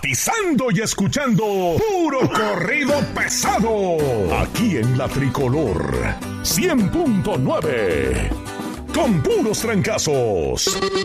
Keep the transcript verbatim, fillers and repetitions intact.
sintonizando y escuchando puro corrido pesado. Aquí en La Tricolor cien punto nueve. Con puros trancazos.